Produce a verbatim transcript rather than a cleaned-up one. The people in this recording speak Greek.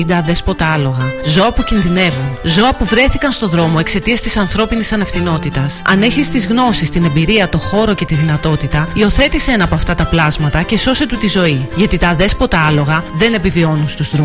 Τα αδέσποτα άλογα. Ζώα που κινδυνεύουν. Ζώα που βρέθηκαν στο δρόμο εξαιτίας της ανθρώπινης ανευθυνότητας. Αν έχεις τις γνώσεις, την εμπειρία, το χώρο και τη δυνατότητα, υιοθέτησε ένα από αυτά τα πλάσματα και σώσε του τη ζωή. Γιατί τα αδέσποτα άλογα δεν επιβιώνουν στους δρόμους.